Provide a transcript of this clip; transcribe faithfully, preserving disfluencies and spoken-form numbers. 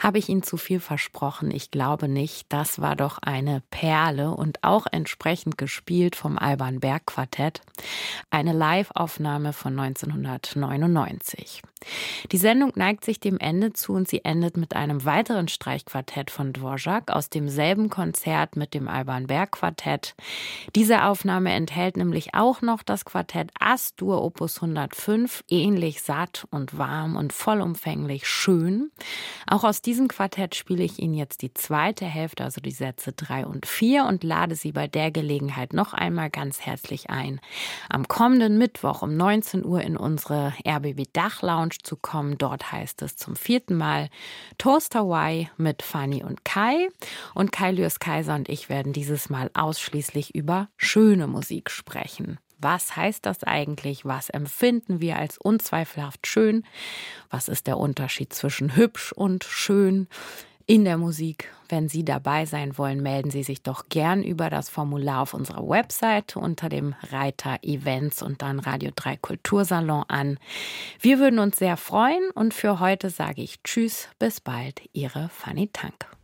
Habe ich Ihnen zu viel versprochen? Ich glaube nicht. Das war doch eine Perle und auch entsprechend gespielt vom Alban Berg Quartett. Eine Live-Aufnahme von neunzehnhundertneunundneunzig. Die Sendung neigt sich dem Ende zu und sie endet mit einem weiteren Streichquartett von Dvorak aus demselben Konzert mit dem Alban Berg Quartett. Diese Aufnahme enthält nämlich auch noch das Quartett As-Dur Opus hundertfünf, ähnlich satt und warm und vollumfänglich schön. Auch aus diesem Quartett spiele ich Ihnen jetzt die zweite Hälfte, also die Sätze drei und vier, und lade Sie bei der Gelegenheit noch einmal ganz herzlich ein, am kommenden Mittwoch um neunzehn Uhr in unsere R B B Dach-Lounge zu kommen. Dort heißt es zum vierten Mal Toast Hawaii mit Fanny und Kai. Und Kai Lürs-Kaiser und ich werden dieses Mal ausschließlich über schöne Musik sprechen. Was heißt das eigentlich? Was empfinden wir als unzweifelhaft schön? Was ist der Unterschied zwischen hübsch und schön in der Musik? Wenn Sie dabei sein wollen, melden Sie sich doch gern über das Formular auf unserer Website unter dem Reiter Events und dann Radio drei Kultursalon an. Wir würden uns sehr freuen und für heute sage ich Tschüss, bis bald, Ihre Fanny Tank.